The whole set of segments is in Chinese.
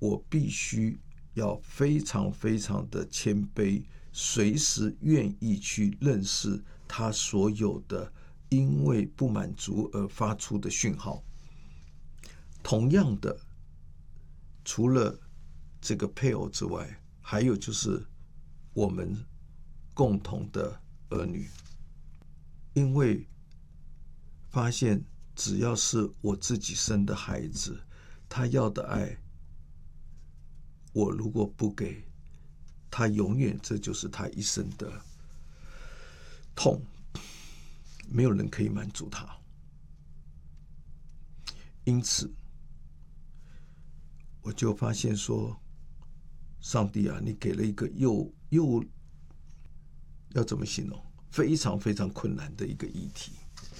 我必须要非常非常的谦卑，随时愿意去认识他所有的因为不满足而发出的讯号。同样的，除了这个配偶之外，还有就是我们共同的儿女。因为发现只要是我自己生的孩子，他要的爱，我如果不给他，永远这就是他一生的痛，没有人可以满足他。因此我就发现说，上帝啊，你给了一个又要怎么形容，非常非常困难的一个议题。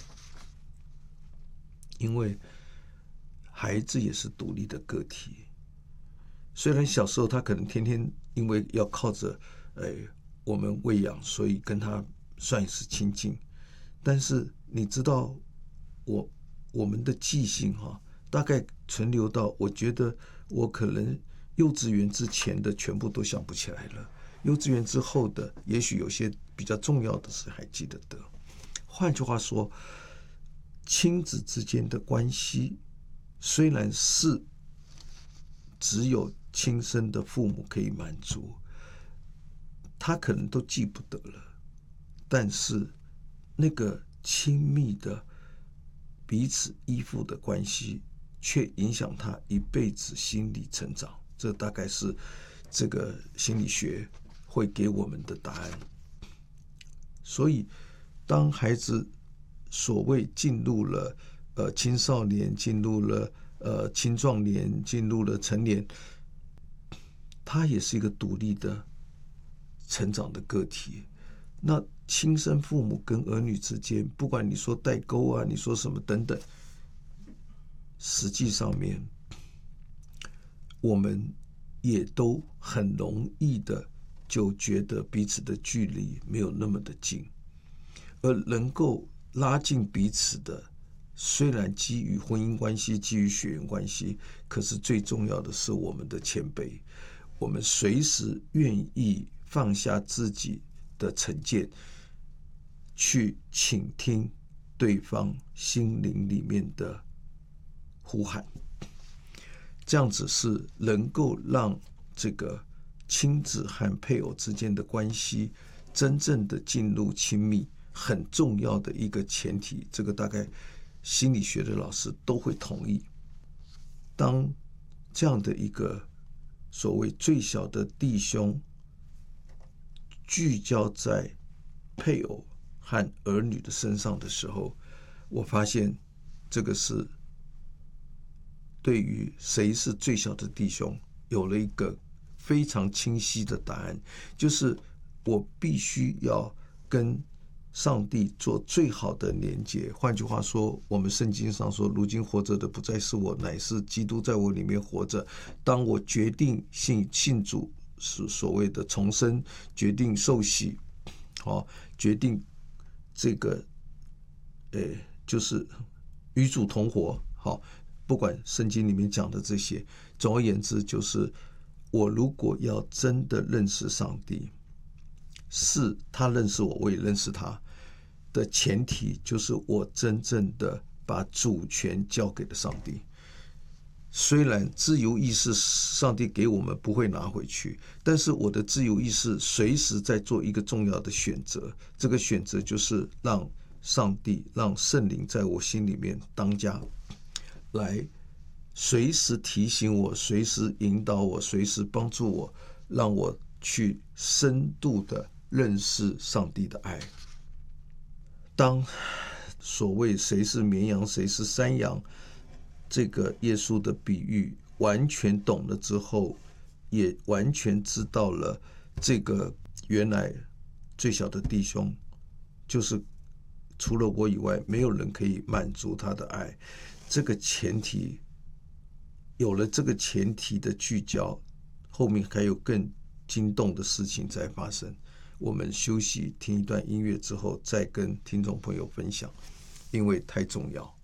因为孩子也是独立的个体，虽然小时候他可能天天因为要靠着我们喂养，所以跟他算是亲近，但是你知道我们的记性大概存留到，我觉得我可能幼稚园之前的全部都想不起来了，幼稚园之后的也许有些比较重要的事还记得。换句话说，亲子之间的关系虽然是只有亲生的父母可以满足，他可能都记不得了，但是那个亲密的彼此依附的关系却影响他一辈子心理成长。这大概是这个心理学会给我们的答案。所以当孩子所谓进入了青少年，进入了青壮年，进入了成年，他也是一个独立的成长的个体。那亲生父母跟儿女之间，不管你说代沟啊，你说什么等等，实际上面我们也都很容易的就觉得彼此的距离没有那么的近，而能够拉近彼此的，虽然基于婚姻关系，基于血缘关系，可是最重要的是我们的谦卑，我们随时愿意放下自己的成见，去倾听对方心灵里面的呼喊。这样子是能够让这个亲子和配偶之间的关系真正的进入亲密很重要的一个前提，这个大概心理学的老师都会同意。当这样的一个所谓最小的弟兄聚焦在配偶和儿女的身上的时候，我发现这个是对于谁是最小的弟兄有了一个非常清晰的答案，就是我必须要跟上帝做最好的连结。换句话说，我们圣经上说，如今活着的不再是我，乃是基督在我里面活着。当我决定信主，是所谓的重生，决定受洗，决定这个就是与主同活，不管圣经里面讲的这些，总而言之，就是我如果要真的认识上帝，是他认识我，我也认识他的前提，就是我真正的把主权交给了上帝。虽然自由意识上帝给我们不会拿回去，但是我的自由意识随时在做一个重要的选择，这个选择就是让上帝，让圣灵在我心里面当家，来随时提醒我，随时引导我，随时帮助我，让我去深度的认识上帝的爱。当所谓谁是绵羊谁是山羊这个耶稣的比喻完全懂了之后，也完全知道了这个原来最小的弟兄就是除了我以外没有人可以满足他的爱，这个前提有了，这个前提的聚焦，后面还有更惊动的事情在发生。我们休息听一段音乐之后再跟听众朋友分享，因为太重要。